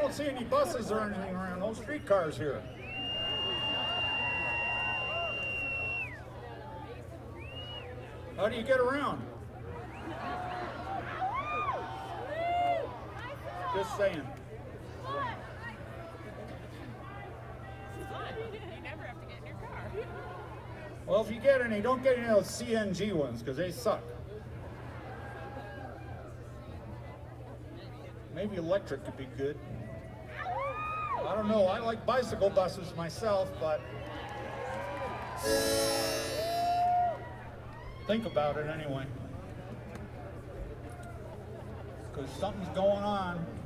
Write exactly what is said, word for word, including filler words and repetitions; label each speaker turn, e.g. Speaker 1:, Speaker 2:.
Speaker 1: don't see any buses or anything around, no streetcars here. How do you get around? Just saying.
Speaker 2: You never have to get in your car.
Speaker 1: Well, if you get any, don't get any of those C N G ones, because they suck. Maybe electric could be good. I don't know, I like bicycle buses myself, but think about it anyway. Because something's going on.